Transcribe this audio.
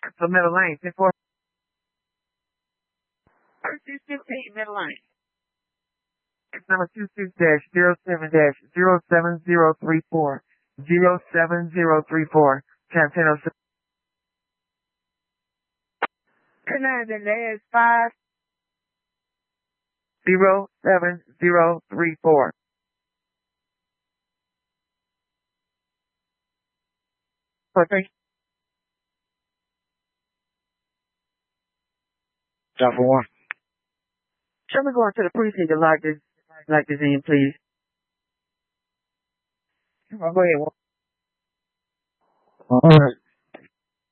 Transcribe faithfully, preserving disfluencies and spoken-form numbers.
So Middle Lane, ten four. thirty-six fifteen, Middle Lane. Number two six dash zero seven dash zero seven zero three four. Zero seven zero three four. Santana. Nine, the last five. Zero seven zero three four. Okay. Stop for one. Show me going to the precinct to lock this, lock this in, please. Come on, go ahead. All right.